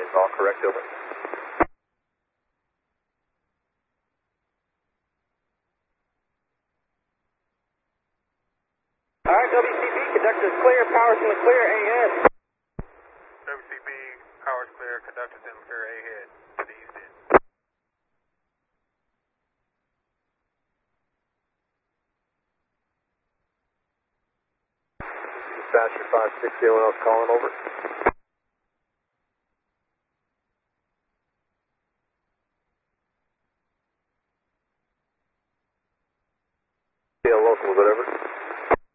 is all correct, over. Alright, WCB, conductor's clear, power's in the clear, ahead. WCB, power's clear, conductor's in the clear, ahead, to the east end. Dispatcher 560, anyone else calling, over? Yeah, local, whatever.